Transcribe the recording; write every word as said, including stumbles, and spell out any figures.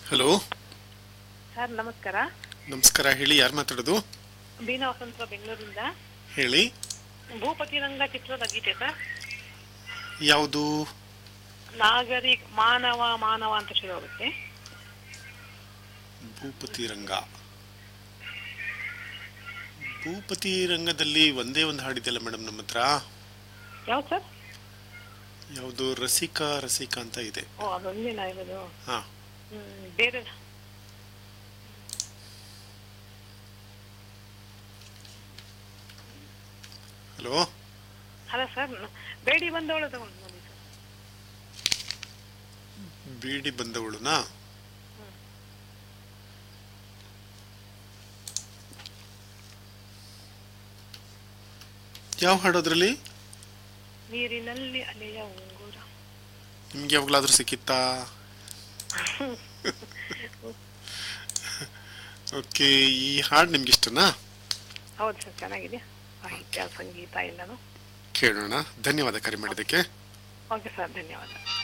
Hello sir ನಮಸ್ಕಾರ. ನಮಸ್ಕಾರ, ಹೇಳಿ, ಯಾರು ಮಾತಾಡೋದು? ಬೀನಾ ವಸಂತ ಬೆಂಗಳೂರಿಂದ. ಹೇಳಿ. ಭೂಪತಿ ರಂಗ ಚಿತ್ರದ ಗೀತೆ ಸರ್. ಯಾವುದು? ನಾಗರಿಕ ಮಾನವ ಮಾನವ ಅಂತ ಶುರು ಆಗುತ್ತೆ. ಭೂಪತಿ ರಂಗ. ಭೂಪತಿ ರಂಗದಲ್ಲಿ ಒಂದೇ ಒಂದು ಹಾಡಿದೆಯಲ್ಲ ಮೇಡಮ್ ನಮ್ಮ ಹತ್ರ. ಯಾವ್ದು ಸರ್? ಯಾವುದು? ರಸಿಕಾ ರಸಿಕಾ ಅಂತ ಇದೆ. ಓ, ಅದೊಂದೇನ ಇರೋದು? ಹಾ, ಹ್ಮ್, ಬೇರೆ. ಹಲೋ. ಹಲೋ ಸರ್, ಬೇಡಿ ಬಂದವಳು ತಗೊಂಡು ನೋಡಿ ಸರ್. ಬೀಡಿ ಬಂದವಳುನಾ? ಯಾವ ಹಾಡೋದ್ರಲ್ಲಿ? ನೀರಿನಲ್ಲಿ ಅಲೆಯ ಉಂಗುರ. ನಿಮ್ಗೆ ಯಾವಾಗ್ಲಾದ್ರೂ ಸಿಕ್ಕಿತ್ತಾ? ಓಕೆ, ಈ ಹಾಡು ನಿಮ್ಗೆ ಇಷ್ಟನಾ? ಹೌದು ಸರ್, ಚೆನ್ನಾಗಿದೆ ಸಾಹಿತ್ಯ ಸಂಗೀತ ಎಲ್ಲನೂ. ಕೇಳೋಣ. ಧನ್ಯವಾದ ಕರೆ ಮಾಡಿದ್ದಕ್ಕೆ. ಓಕೆ ಸರ್, ಧನ್ಯವಾದ.